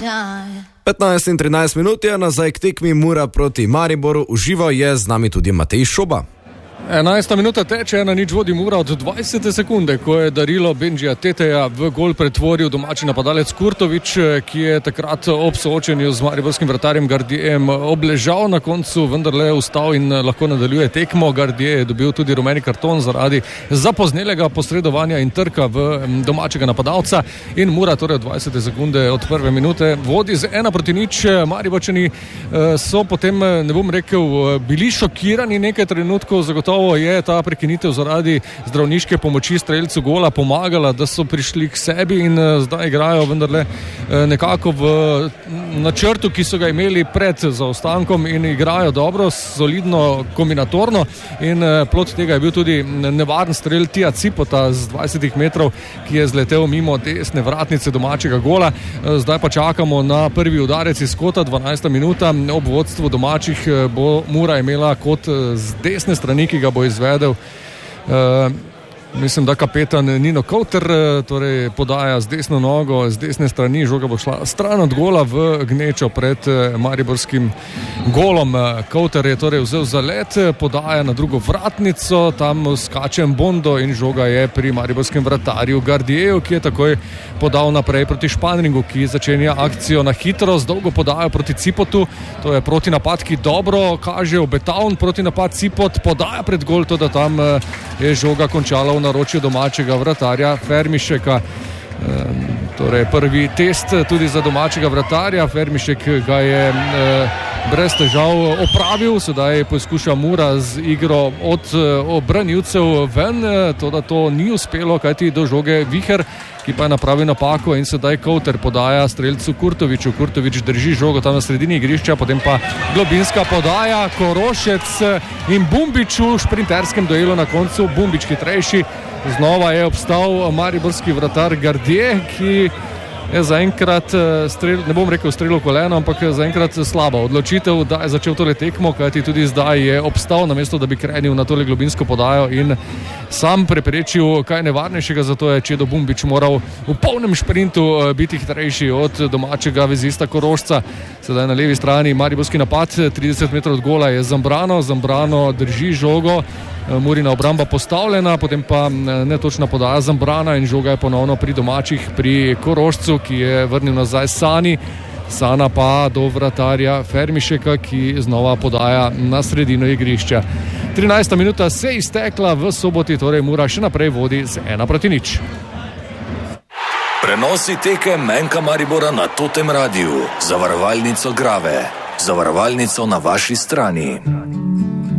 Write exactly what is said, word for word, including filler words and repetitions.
petnajst in trinajst minut je nazaj k tekmi Mura proti Mariboru. Užival je z nami tudi Matej Šoba. enajsta minuta teče, ena nič vodi Mura od dvajsete sekunde, ko je darilo Benjija Teteja v gol pretvoril domači napadalec Kurtovič, ki je takrat ob soočenju z mariborskim vratarjem Gardijem obležal, na koncu vendarle ustal in lahko nadaljuje tekmo. Gardije je dobil tudi rumeni karton zaradi zapoznelega posredovanja in trka v domačega napadalca in Mura torej od dvajsete sekunde od prve minute vodi z ena proti nič. Mariborčani so potem, ne bom rekel, bili šokirani nekaj trenutkov, zagotovo je ta prekinitev zaradi zdravniške pomoči strelcu gola pomagala, da so prišli k sebi in zdaj igrajo vendarle nekako v načrtu, ki so ga imeli pred zaostankom in igrajo dobro, solidno, kombinatorno in plod tega je bil tudi nevaren strel Tija Cipota z dvajsetih metrov, ki je zletel mimo desne vratnice domačega gola. Zdaj pa čakamo na prvi udarec iz kota, dvanajsta minuta. Ob vodstvu domačih bo Mura imela kot z desne strani, ki ga bo izvedel uh, mislim, da kapetan Nino Kauter, torej podaja z desno nogo, z desne strani, žoga bo šla stran od gola v gnečo pred mariborskim golom. Kauter je torej vzel zalet, podaja na drugo vratnico, tam skače Bondo in žoga je pri mariborskem vratarju Gardijeju, ki je takoj podal naprej proti Španringu, ki začenja akcijo na hitro, z dolgo podajo proti Cipotu, to je proti napad, ki dobro kaže obetavn proti napad. Cipot podaja pred gol, to da tam je žoga končala v naročju domačega vratarja Fermišeka. E, torej prvi test tudi za domačega vratarja. Fermišek ga je e, brez težav opravil, sedaj poskuša Mura z igro od obranilcev ven, to da to ni uspelo, kajti do žoge Viher, ki pa je napravil napako in sedaj Kauter podaja strelcu Kurtoviču. Kurtovič drži žogo tam na sredini igrišča, potem pa globinska podaja, Korošec in Bumbič v šprinterskem duelu na koncu. Bumbič hitrejši, znova je obstal mariborski vratar Gardije, ki je zaenkrat strel, ne bom rekel strelil koleno, ampak zaenkrat slaba odločitev, da je začel tole tekmo, kajti tudi zdaj je obstal, namesto da bi krenil na tole globinsko podajo in sam preprečil kaj nevarnejšega, zato je Čedo Bumbič moral v polnem šprintu biti hitrejši od domačega vezista Korošca. Sedaj na levi strani mariborski napad, trideset metrov od gola je Zambrano, Zambrano drži žogo, Murina obramba postavljena, potem pa netočna podaja Zambrana in žoga je ponovno pri domačih, pri Korošcu, ki je vrnil nazaj Sani. Sana pa do vratarja Fermišeka, ki znova podaja na sredino igrišča. trinajsta minuta se je iztekla v Soboti, torej Mura še naprej vodi z ena proti nič. Prenosi tekem Menka Maribora na Totem Radiu, zavarovalnico Grave, zavarovalnico na vaši strani.